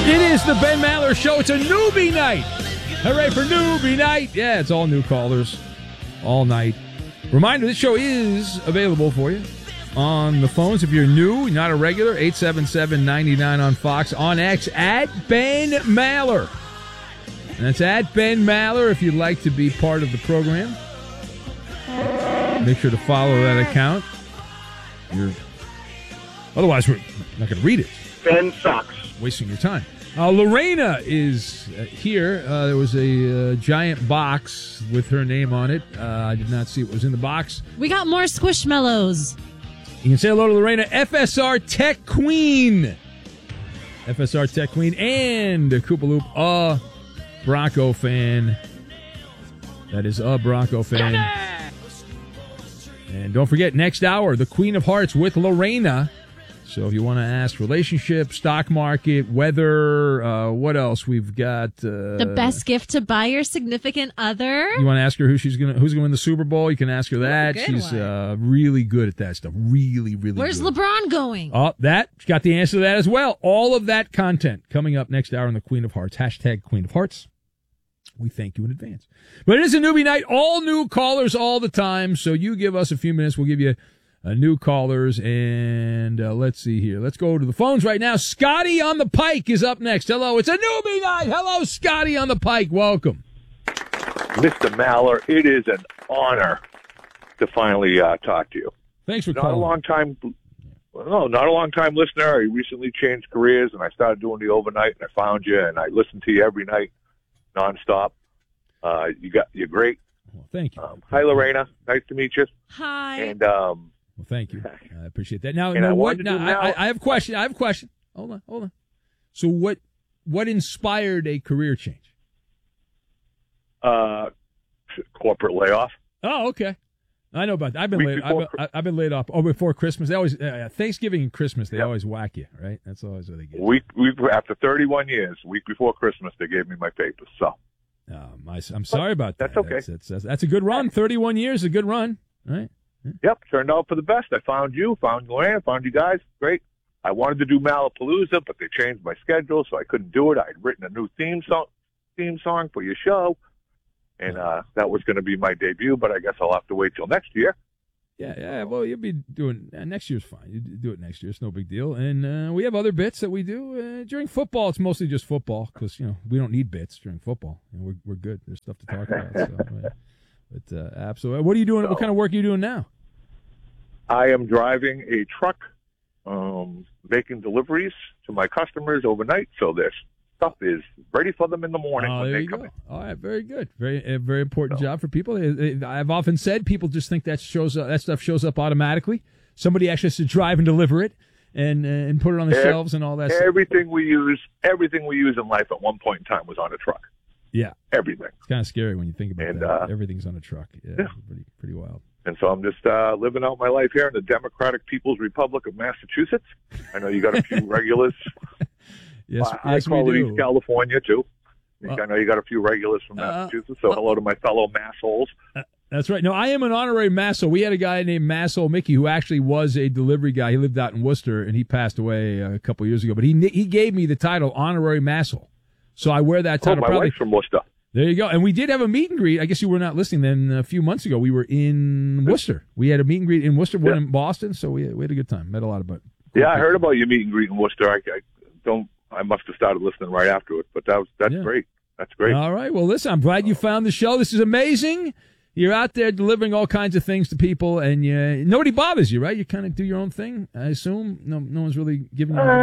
It is the Ben Maller Show. It's a newbie night. Hooray for newbie night. Yeah, it's all new callers all night. Reminder, this show is available for you on the phones. If you're new, not a regular, 877-99 on Fox. On X, at Ben Maller. And that's at Ben Maller if you'd like to be part of the program. Make sure to follow that account. Otherwise, we're not going to read it. Ben sucks. Wasting your time. Lorena is here. There was a giant box with her name on it. I did not see what was in the box. We got more Squishmallows. You can say hello to Lorena, FSR Tech Queen. FSR Tech Queen and Koopa Loop, a Bronco fan. That is a Bronco fan. And don't forget, next hour, the Queen of Hearts with Lorena. So if you want to ask relationship, stock market, weather, what else? We've got the best gift to buy your significant other. You want to ask her who's going to win the Super Bowl? You can ask her that. She's really good at that stuff. Really, really Where's good. LeBron going? Oh, she got the answer to that as well. All of that content coming up next hour on the Queen of Hearts. Hashtag Queen of Hearts. We thank you in advance. But it is a newbie night. All new callers all the time. So you give us a few minutes. We'll give you new callers, and let's see here. Let's go to the phones right now. Scotty on the Pike is up next. Hello, it's a newbie night. Hello, Scotty on the Pike. Welcome. Mr. Maller, it is an honor to finally talk to you. Thanks for not calling. Not a long time listener. I recently changed careers, and I started doing the overnight, and I found you, and I listen to you every night, nonstop. You're great. Well, thank you. Hi, Lorena. Nice to meet you. Hi. And well, thank you. I appreciate that. Now, and I have a question. Hold on. So, what inspired a career change? Corporate layoff. Oh, okay. I know about that. I've been laid off. Oh, before Christmas. They always Thanksgiving and Christmas. They always whack you, right? That's always what they get. Week after 31 years, week before Christmas, they gave me my papers. So. I'm sorry about that. That's okay. That's a good run. 31 years is a good run, right? Yep, turned out for the best. I found you, found Luann, found you guys. Great. I wanted to do Malapalooza, but they changed my schedule, so I couldn't do it. I had written a new theme song for your show, and that was going to be my debut, but I guess I'll have to wait till next year. Yeah. Well, you'll be doing next year's fine. You do it next year; it's no big deal. And we have other bits that we do during football. It's mostly just football because we don't need bits during football. We're good. There's stuff to talk about. But absolutely. What are you doing? What kind of work are you doing now? I am driving a truck, making deliveries to my customers overnight, so their stuff is ready for them in the morning when they come in. All right, very good. Very important job for people. I've often said people just think that stuff shows up automatically. Somebody actually has to drive and deliver it and put it on the shelves and all that. Everything we use in life at one point in time was on a truck. Yeah, everything. It's kind of scary when you think about that. Everything's on a truck. Yeah. Pretty wild. And so I'm just living out my life here in the Democratic People's Republic of Massachusetts. I know you got a few regulars. Yes, I call we it do. East California, too. I know you got a few regulars from Massachusetts, so hello to my fellow massholes. That's right. No, I am an honorary masshole. We had a guy named Masshole Mickey who actually was a delivery guy. He lived out in Worcester, and he passed away a couple years ago. But he gave me the title honorary masshole. So I wear that title proudly. My wife's from Worcester. There you go. And we did have a meet and greet. I guess you were not listening then. A few months ago, we were in Worcester. We had a meet and greet in Worcester, one in Boston. So we had a good time. Met a lot of people. Yeah, I heard about your meet and greet in Worcester. I must have started listening right after it, but that's great. That's great. All right. Well, listen, I'm glad you found the show. This is amazing. You're out there delivering all kinds of things to people, and nobody bothers you, right? You kind of do your own thing, I assume. No one's really giving you.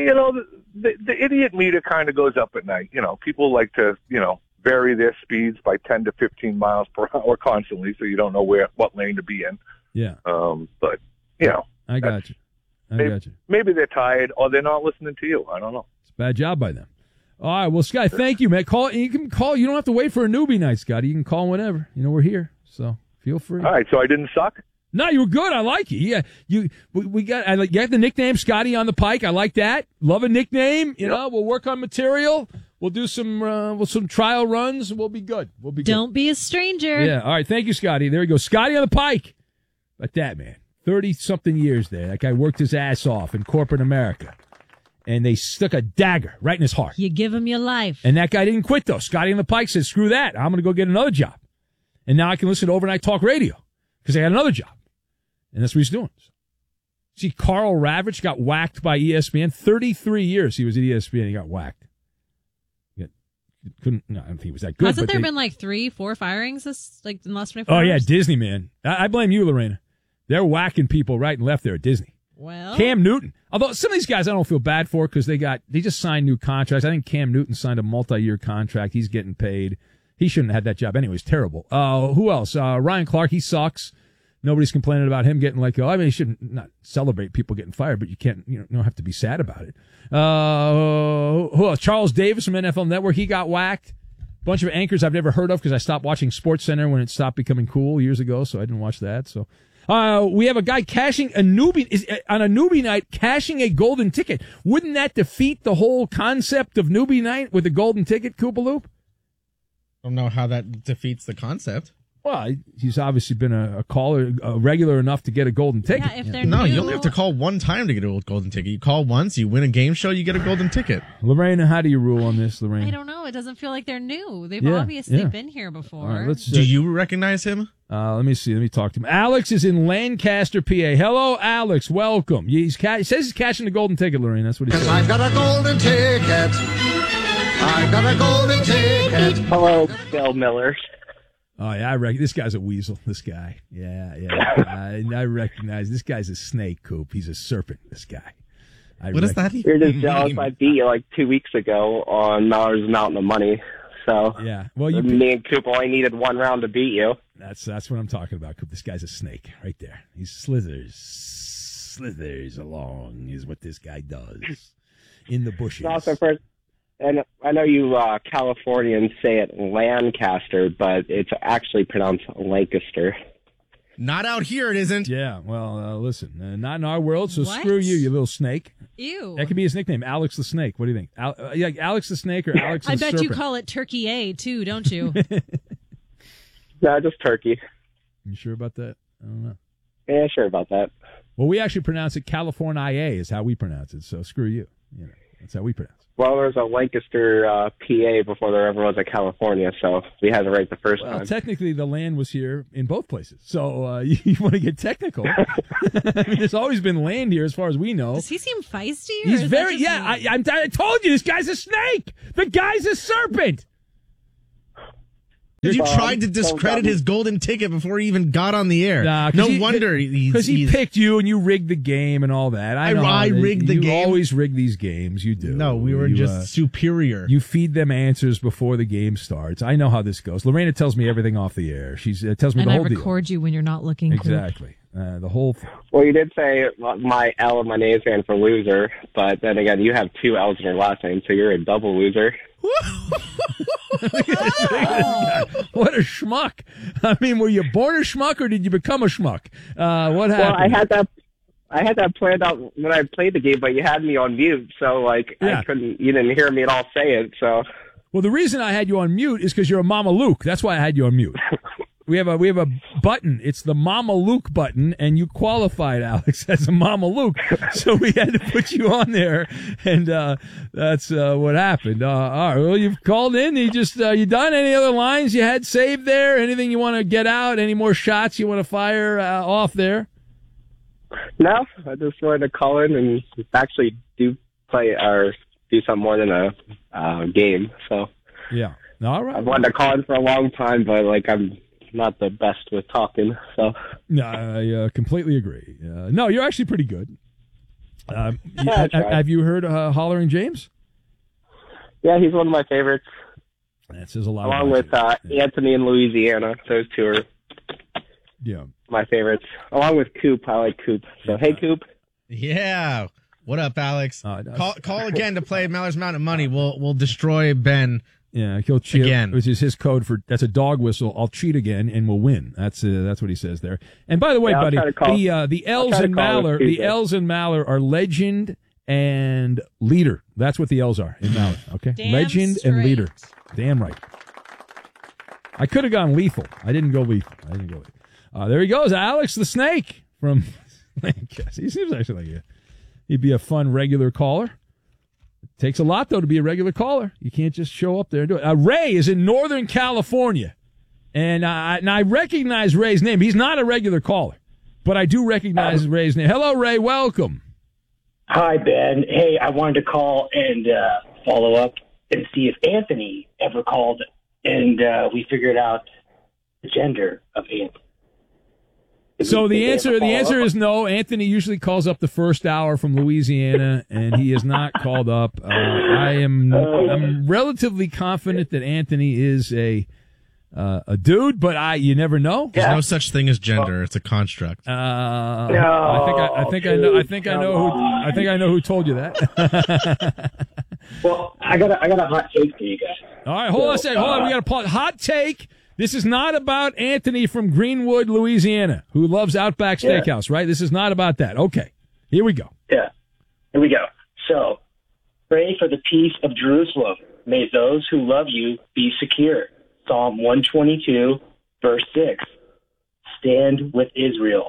The idiot meter kind of goes up at night. People like to, vary their speeds by 10 to 15 miles per hour constantly, so you don't know what lane to be in. Yeah. But I got you. Maybe they're tired or they're not listening to you. I don't know. It's a bad job by them. All right, well, Scott, thank you, man. You can call. You don't have to wait for a newbie night, Scotty. You can call whenever. We're here, so feel free. All right, so I didn't suck? No, you were good. I like you. Yeah, we got. You got the nickname Scotty on the Pike. I like that. Love a nickname. We'll work on material. We'll do some trial runs. We'll be good. Don't be a stranger. Yeah. All right. Thank you, Scotty. There you go, Scotty on the Pike. Like that, man. 30-something years there. That guy worked his ass off in corporate America. and they stuck a dagger right in his heart. You give him your life. And that guy didn't quit, though. Scotty on the Pike said, screw that. I'm going to go get another job. And now I can listen to overnight talk radio because I got another job. And that's what he's doing. See, Carl Ravitch got whacked by ESPN. 33 years he was at ESPN. He got whacked. I don't think he was that good. Hasn't there been like 3-4 firings in the last 24 hours? Oh, yeah, Disney, man. I blame you, Lorena. They're whacking people right and left there at Disney. Well, Cam Newton. Although some of these guys I don't feel bad for because they just signed new contracts. I think Cam Newton signed a multi-year contract. He's getting paid. He shouldn't have had that job anyway. It's terrible. Who else? Ryan Clark, he sucks. Nobody's complaining about him getting he shouldn't not celebrate people getting fired, but you can't, you don't have to be sad about it. Who else? Charles Davis from NFL Network, he got whacked. Bunch of anchors I've never heard of because I stopped watching SportsCenter when it stopped becoming cool years ago, so I didn't watch that. So, we have a guy cashing on a newbie night, cashing a golden ticket. Wouldn't that defeat the whole concept of newbie night with the golden ticket, Koopaloop? I don't know how that defeats the concept. Well, he's obviously been a caller, regular enough to get a golden ticket. Yeah, if they're No, new, you only have to call one time to get a golden ticket. You call once, you win a game show, you get a golden ticket. Lorena, how do you rule on this, Lorena? I don't know. It doesn't feel like they're new. They've obviously been here before. All right, Do you recognize him? Let me see. Let me talk to him. Alex is in Lancaster, PA. Hello, Alex. Welcome. He says he's cashing the golden ticket, Lorena. That's what he says. I've got a golden ticket. I've got a golden ticket. Hello, Bill Miller. Oh, yeah, this guy's a weasel, this guy. Yeah. I recognize this guy's a snake, Coop. He's a serpent, this guy. What does that You're just jealous I beat you like 2 weeks ago on Mallard's Mountain of Money. So, yeah. Well, me and Coop only needed one round to beat you. That's what I'm talking about, Coop. This guy's a snake right there. He slithers along is what this guy does in the bushes. Also, first, and I know you Californians say it Lancaster, but it's actually pronounced Lancaster. Not out here, it isn't. Yeah, well, listen, not in our world, so What? screw you little snake. Ew. That could be his nickname, Alex the Snake. What do you think? Alex the Snake or Alex the I bet Serpent? you call it Turkey A, too, don't you? No, just turkey. You sure about that? I don't know. Yeah, sure about that. Well, we actually pronounce it California is how we pronounce it, so screw you. That's how we pronounce it. Well, there was a Lancaster, PA before there ever was a California, so we had it right the first Well, time. technically, the land was here in both places. So you want to get technical. I mean, there's always been land here as far as we know. Does he seem feisty? Or He's is that very, just me? I told you, this guy's a snake. The guy's a serpent. You tried to discredit his golden ticket before he even got on the air. No wonder because he picked you and you rigged the game and all that. I rigged the game. You always rig these games. You do. No, we were just superior. You feed them answers before the game starts. I know how this goes. Lorena tells me everything off the air. She tells me And the I whole deal. record you when you're not looking. Exactly. The whole thing. Well, you did say my L and my name stand for loser, but then again, you have two L's in your last name, so you're a double loser. What a schmuck. I mean, were you born a schmuck or did you become a schmuck? What happened? Well, I had that planned out when I played the game, but you had me on mute, so I couldn't. You didn't hear me at all say it. So, well, the reason I had you on mute is because you're a Mama Luke. That's why I had you on mute. We have a button. It's the Mama Luke button, and you qualified, Alex, as a Mama Luke. So we had to put you on there, and that's what happened. All right. Well, you've called in. You done? Any other lines you had saved there? Anything you want to get out? Any more shots you want to fire off there? No, I just wanted to call in and actually do play or do something more than a game. So yeah, all right. I've wanted to call in for a long time, but I'm not the best with talking. So no, I completely agree. No, you're actually pretty good. Have you heard Hollering James? Yeah, he's one of my favorites. That says a lot. Along with Anthony in Louisiana, those two are my favorites. Along with Coop, I like Coop. So hey, Coop. Yeah. What up, Alex? Call again to play Mallard's Mountain of Money. We'll destroy Ben. Yeah, he'll cheat again, which is his code for that's a dog whistle. I'll cheat again and we'll win. That's what he says there. And by the way, buddy, the L's in Maller are legend and leader. That's what the L's are in Maller. Okay, legend and leader. Damn right. I could have gone lethal. I didn't go lethal. There he goes, Alex the Snake from Lancaster. He seems actually like he'd be a fun regular caller. Takes a lot, though, to be a regular caller. You can't just show up there and do it. Ray is in Northern California, and I recognize Ray's name. He's not a regular caller, but I do recognize Ray's name. Hello, Ray. Welcome. Hi, Ben. Hey, I wanted to call and follow up and see if Anthony ever called, and we figured out the gender of Anthony. So the answer is no. Anthony usually calls up the first hour from Louisiana, and he has not called up. I'm relatively confident that Anthony is a dude, but you never know. There's no such thing as gender; it's a construct. I think I know who told you that. Well, I got a hot take for you guys. All right, hold on a second. Hold on, we got a pause. Hot take. This is not about Anthony from Greenwood, Louisiana, who loves Outback Steakhouse, right? This is not about that. Okay, here we go. Yeah, here we go. So, pray for the peace of Jerusalem. May those who love you be secure. Psalm 122, verse 6. Stand with Israel.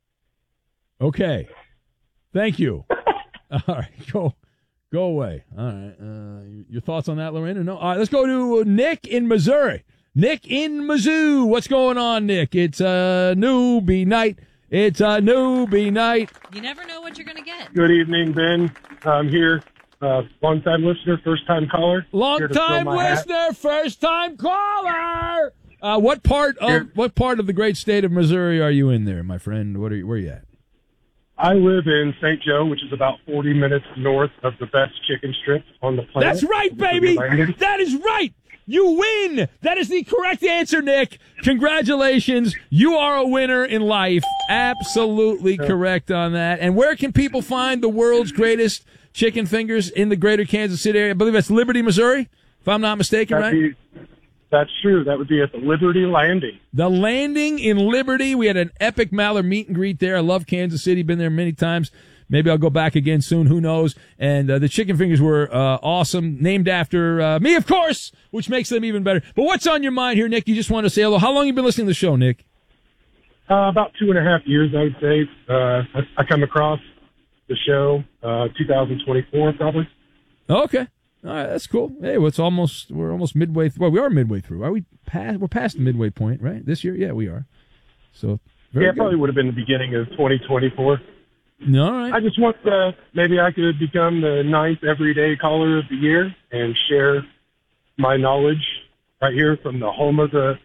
Okay. Thank you. All right, go away. All right. Your thoughts on that, Lorena? No? All right, let's go to Nick in Missouri. Nick in Mizzou. What's going on, Nick? It's a newbie night. It's a newbie night. You never know what you're going to get. Good evening, Ben. I'm here. Long-time listener, first-time caller. Long-time listener, first-time caller. What part of the great state of Missouri are you in there, my friend? Where are you at? I live in St. Joe, which is about 40 minutes north of the best chicken strip on the planet. That's right, baby. That is right. You win! That is the correct answer, Nick. Congratulations. You are a winner in life. Absolutely correct on that. And where can people find the world's greatest chicken fingers in the greater Kansas City area? I believe that's Liberty, Missouri, if I'm not mistaken, right? That's true. That would be at the Liberty Landing. The Landing in Liberty. We had an epic Maller meet and greet there. I love Kansas City. Been there many times. Maybe I'll go back again soon. Who knows? And the chicken fingers were awesome. Named after me, of course, which makes them even better. But what's on your mind here, Nick? You just want to say hello. How long have you been listening to the show, Nick? About 2.5 years, I would say. I come across the show 2024, probably. Okay. All right, that's cool. Hey, we're almost midway through. Well, we are midway through. Are we past? We're past the midway point, right? This year? Yeah, we are. So, it probably would have been the beginning of 2024. No, all right. I just want maybe I could become the 9th everyday caller of the year and share my knowledge right here from the home of the